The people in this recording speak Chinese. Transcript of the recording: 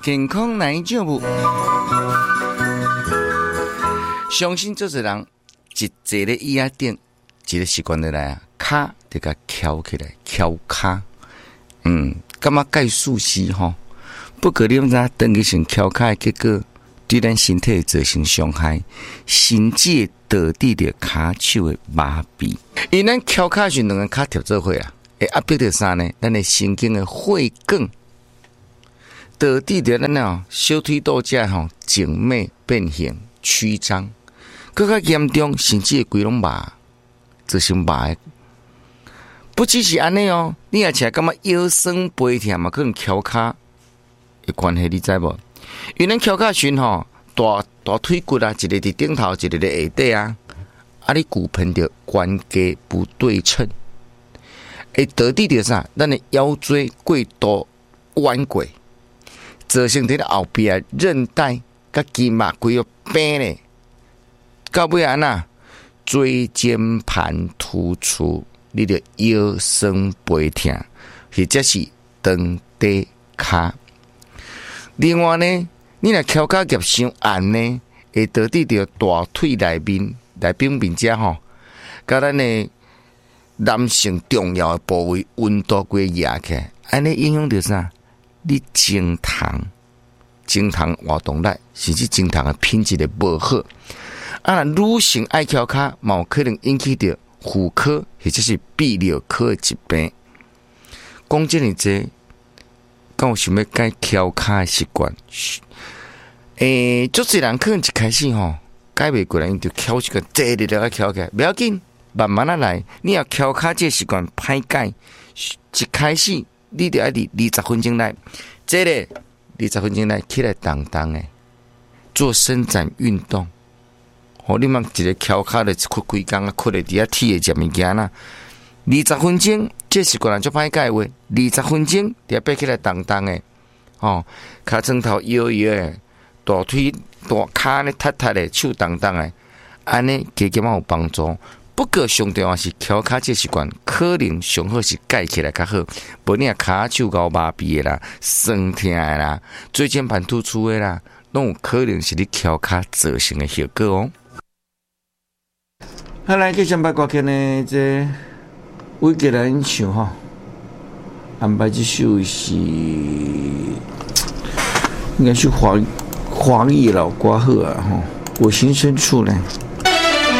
健康来照顾。相信做一人一坐咧椅仔顶，一个习惯落来啊，骹就甲翘起来，翘骹。感觉介舒适吼。不过你毋知长期性翘骹的结果，对咱身体造成伤害，甚至导致着骹手的麻痹。因咱翘骹时两个骹贴做伙啊，会压迫着啥呢？咱的神经的血管，导致着咱小腿肚遮静脉变形曲张，更较严重，甚至会规拢麻，造成麻的。不只是安尼哦，你也起来感觉腰酸背痛嘛，可能翘骹的关系，你知无？因为咱翘骹时大腿骨啊，一个伫顶头，一个伫下底啊，你骨盆的关节不对称，会导致着啥？咱的腰椎过度弯过，造成伫后壁韧带甲筋膜规个病咧，到尾安那椎间盘突出。你着腰酸背痛，或者是长短骹。另外呢，你若翘骹夹伤硬呢，会导致着大腿内面遮甲咱的男性重要的部位温度规压起来，安尼影响着啥？你精虫活动力，甚至精虫的品质的无好。女性爱翘骹，嘛有可能引起着妇科或者是泌尿科的疾病。讲这么多，敢有想要改翘骹的习惯？足侪人可能一开始改袂过来，因就翘习惯，坐日了翘起来，不要紧，慢慢啊来。你要翘骹这习惯歹改，一开始你就要伫20分钟内，坐咧20分钟内起来动动的，做伸展运动。你莫一个翘骹咧，屈规工啊，屈咧伫遐铁的食物件啦。20分钟，这习惯人足歹改话。20分钟，伫遐爬起来动动的，骹床头摇摇的，大腿大骹咧踢踢的，手动动的，安尼加减有帮助。不过上重要是翘骹这习惯，可能上好是改起来较好。无你骹手搞麻痹的啦，酸痛的啦，椎间盘突出的啦，拢有可能是你翘骹造成的效果哦。好，来继续把歌曲呢，这维吉兰唱安排这首是应该是华语老歌好啊我心深处呢。